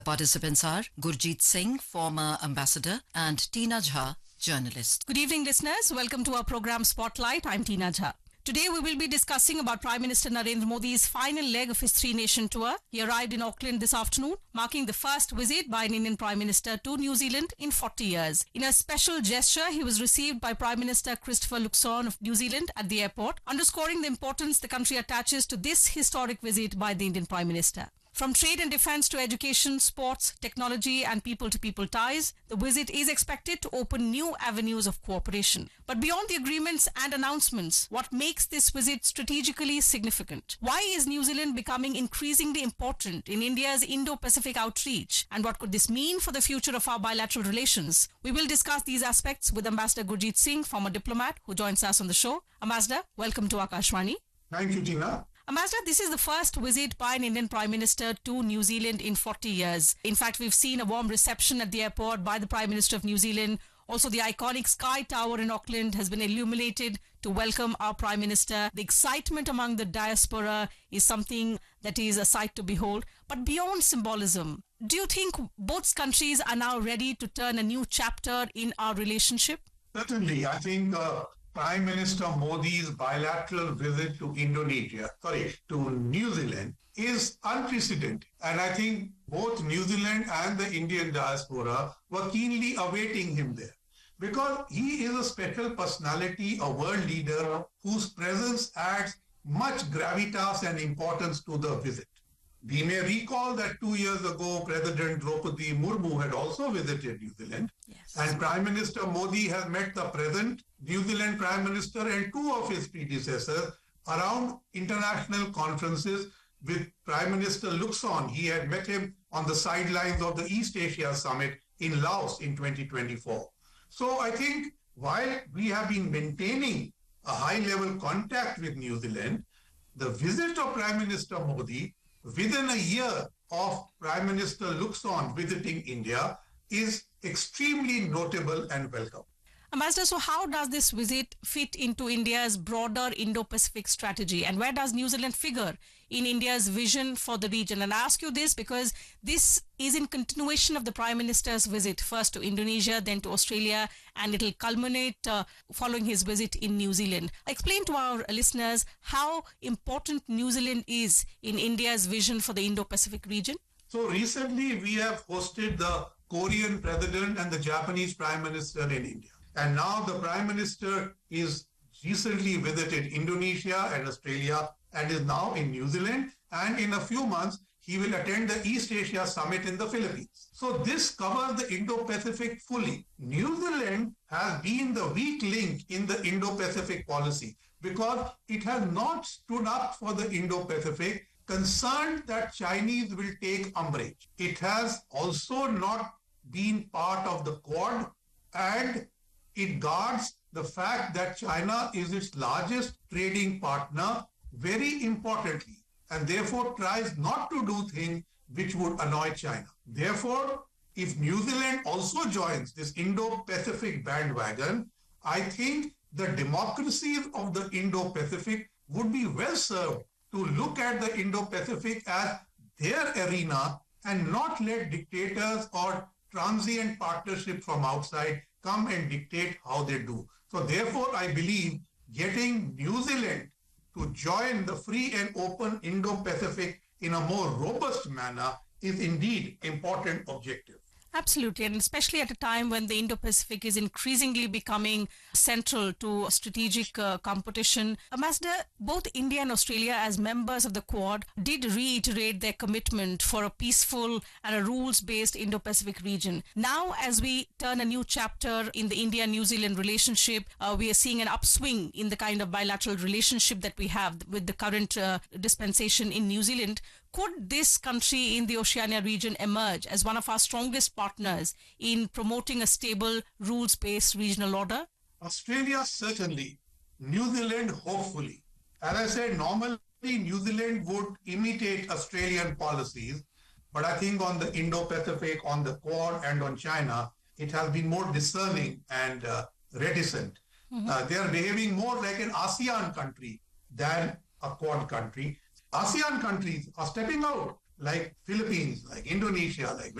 Participants are Gurjeet Singh, former ambassador, and Tina Jha, journalist. Good evening, listeners. Welcome to our program Spotlight. I'm Tina Jha. Today we will be discussing about Prime Minister Narendra Modi's final leg of his three-nation tour. He arrived in Auckland this afternoon, marking the first visit by an Indian Prime Minister to New Zealand in 40 years. In a special gesture, he was received by Prime Minister Christopher Luxon of New Zealand at the airport, underscoring the importance the country attaches to this historic visit by the Indian Prime Minister. From trade and defence to education, sports, technology and people-to-people ties, the visit is expected to open new avenues of cooperation. But beyond the agreements and announcements, what makes this visit strategically significant? Why is New Zealand becoming increasingly important in India's Indo-Pacific outreach? And what could this mean for the future of our bilateral relations? We will discuss these aspects with Ambassador Gurjeet Singh, former diplomat, who joins us on the show. Ambassador, welcome to Akashvani. Thank you, Tina. Ambassador, this is the first visit by an Indian Prime Minister to New Zealand in 40 years. In fact, we've seen a warm reception at the airport by the Prime Minister of New Zealand. Also, the iconic Sky Tower in Auckland has been illuminated to welcome our Prime Minister. The excitement among the diaspora is something that is a sight to behold. But beyond symbolism, do you think both countries are now ready to turn a new chapter in our relationship? Certainly. I think Prime Minister Modi's bilateral visit to New Zealand is unprecedented. And I think both New Zealand and the Indian diaspora were keenly awaiting him there. Because he is a special personality, a world leader whose presence adds much gravitas and importance to the visit. We may recall that 2 years ago, President Draupadi Murmu had also visited New Zealand. Yes. And Prime Minister Modi has met the present New Zealand Prime Minister and two of his predecessors around international conferences with Prime Minister Luxon. He had met him on the sidelines of the East Asia Summit in Laos in 2024. So I think while we have been maintaining a high-level contact with New Zealand, the visit of Prime Minister Modi within a year of Prime Minister Luxon visiting India is extremely notable and welcome. Ambassador, so how does this visit fit into India's broader Indo-Pacific strategy, and where does New Zealand figure in India's vision for the region? And I ask you this because this is in continuation of the Prime Minister's visit, first to Indonesia, then to Australia, and it will culminate following his visit in New Zealand. Explain to our listeners how important New Zealand is in India's vision for the Indo-Pacific region. So recently we have hosted the Korean President and the Japanese Prime Minister in India. And now the Prime Minister is recently visited Indonesia and Australia and is now in New Zealand. And in a few months, he will attend the East Asia Summit in the Philippines. So this covers the Indo-Pacific fully. New Zealand has been the weak link in the Indo-Pacific policy because it has not stood up for the Indo-Pacific, concerned that Chinese will take umbrage. It has also not been part of the Quad, and it guards the fact that China is its largest trading partner very importantly, and therefore tries not to do things which would annoy China. Therefore, if New Zealand also joins this Indo-Pacific bandwagon, I think the democracies of the Indo-Pacific would be well served to look at the Indo-Pacific as their arena and not let dictators or transient partnerships from outside come and dictate how they do. So therefore, I believe getting New Zealand to join the free and open Indo-Pacific in a more robust manner is indeed an important objective. Absolutely, and especially at a time when the Indo-Pacific is increasingly becoming central to strategic competition. Ambassador, both India and Australia as members of the Quad did reiterate their commitment for a peaceful and a rules-based Indo-Pacific region. Now, as we turn a new chapter in the India-New Zealand relationship, we are seeing an upswing in the kind of bilateral relationship that we have with the current dispensation in New Zealand. Could this country in the Oceania region emerge as one of our strongest partners in promoting a stable, rules-based regional order? Australia, certainly. New Zealand, hopefully. As I said, normally New Zealand would imitate Australian policies, but I think on the Indo-Pacific, on the Quad and on China, it has been more discerning and reticent. They are behaving more like an ASEAN country than a Quad country. ASEAN countries are stepping out. like Philippines, like Indonesia, like